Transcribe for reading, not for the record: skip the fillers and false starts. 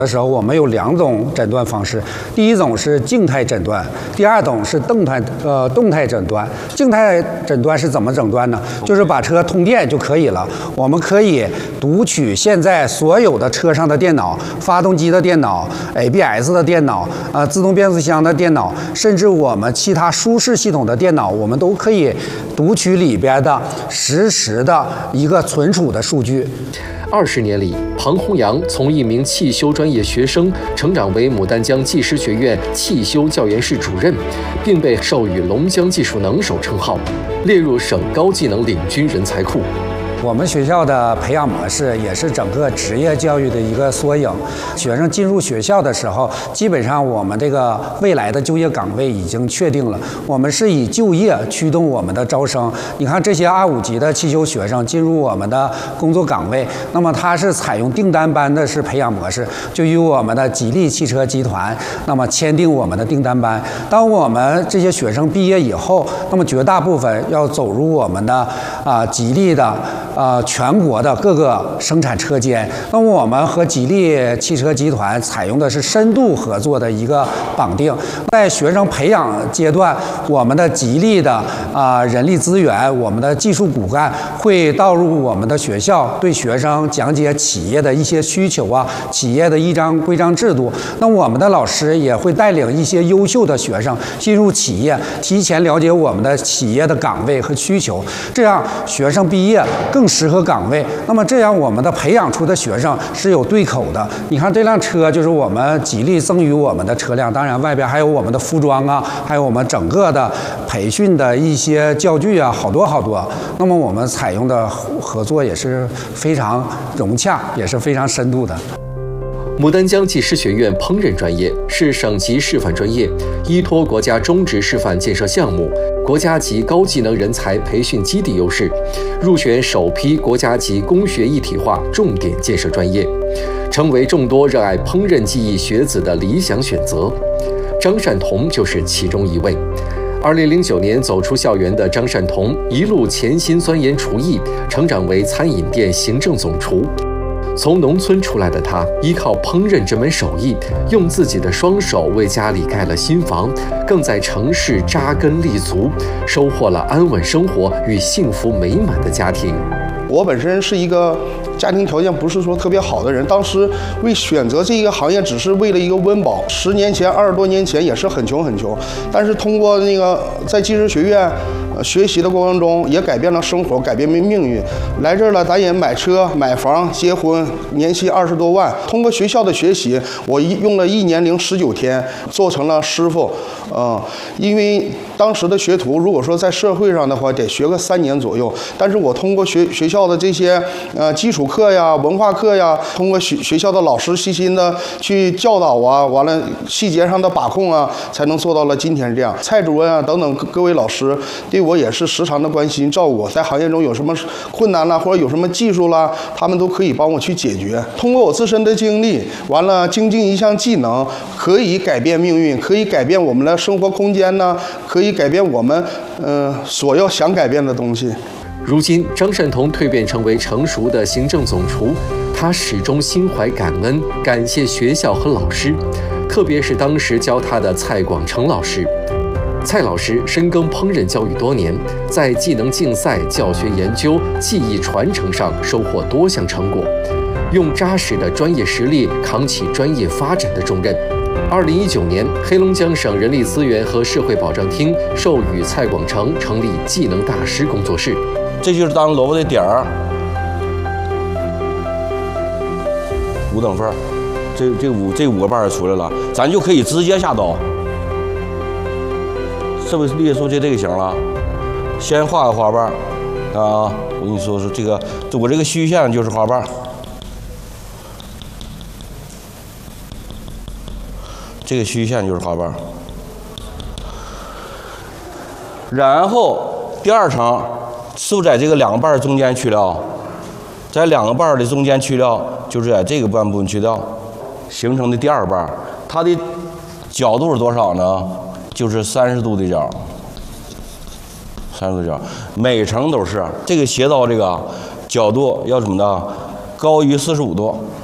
的时候，我们有2种诊断方式，第一种是静态诊断，第二种是动态诊断。静态诊断是怎么诊断呢？就是把车通电就可以了。我们可以读取现在所有的车上的电脑、发动机的电脑、ABS 的电脑、自动变速箱的电脑，甚至我们其他舒适系统的电脑，我们都可以读取里边的实时的一个存储的数据。 20年里，庞洪阳从一名汽修专业学生成长为牡丹江技师学院汽修教研室主任，并被授予龙江技术能手称号，列入省高技能领军人才库。 我们学校的培养模式也是整个职业教育的一个缩影。学生进入学校的时候，基本上我们这个未来的就业岗位已经确定了。我们是以就业驱动我们的招生。你看这些25级的汽修学生进入我们的工作岗位，那么他是采用订单班的是培养模式，就与我们的吉利汽车集团那么签订我们的订单班。当我们这些学生毕业以后，那么绝大部分要走入我们的吉利的全国的各个生产车间。那么我们和吉利汽车集团采用的是深度合作的一个绑定。在学生培养阶段，我们的吉利的人力资源，我们的技术骨干会导入我们的学校，对学生讲解企业的一些需求企业的一张规章制度。那我们的老师也会带领一些优秀的学生进入企业，提前了解我们的企业的岗位和需求，这样学生毕业更适合岗位。那么这样我们的培养出的学生是有对口的。你看这辆车就是我们吉利赠予我们的车辆，当然外边还有我们的服装还有我们整个的培训的一些教具好多。那么我们采用的合作也是非常融洽，也是非常深度的。 牡丹江技师学院烹饪专业是省级示范专业，依托国家中职示范建设项目、国家级高技能人才培训基地优势，入选首批国家级工学一体化重点建设专业，成为众多热爱烹饪技艺学子的理想选择。张善彤就是其中一位。2009年走出校园的张善彤，一路潜心钻研厨艺，成长为餐饮店行政总厨。从农村出来的他，依靠烹饪这门手艺，用自己的双手为家里盖了新房，更在城市扎根立足，收获了安稳生活与幸福美满的家庭。 我本身是一个家庭条件不是说特别好的人，当时为选择这一个行业只是为了一个温饱。10年前、20多年前也是很穷，但是通过那个在技师学院学习的过程中，也改变了生活，改变命运。来这儿了，咱也买车、买房、结婚，年薪20多万。通过学校的学习，我用了1年零19天做成了师傅。因为当时的学徒如果说在社会上的话，得学个3年左右。但是我通过学校的这些基础课呀、文化课呀，通过学校的老师细心的去教导完了细节上的把控才能做到了今天这样。蔡主任等等各位老师对我也是时常的关心照顾我，在行业中有什么困难啦，或者有什么技术啦，他们都可以帮我去解决。通过我自身的经历，完了精进一项技能，可以改变命运，可以改变我们的生活空间可以改变我们所要想改变的东西。 如今，张善彤蜕变成为成熟的行政总厨，他始终心怀感恩，感谢学校和老师，特别是当时教他的蔡广成老师。蔡老师深耕烹饪教育多年，在技能竞赛、教学研究、技艺传承上收获多项成果，用扎实的专业实力扛起专业发展的重任。2019年，黑龙江省人力资源和社会保障厅授予蔡广成成立技能大师工作室。 这就是当萝卜的点儿，5等份，这5个瓣出来了，咱就可以直接下刀。是不是列出这个形了？先画个花瓣我跟你说是这个，我这个虚线就是花瓣，这个虚线就是花瓣。然后第2层是不是在这个2个瓣中间去掉？在2个瓣的中间去掉，就是在这个半部分去掉，形成的第2瓣，它的角度是多少呢？就是30度的角，30度角，每层都是这个斜刀，这个角度要怎么的？高于45度。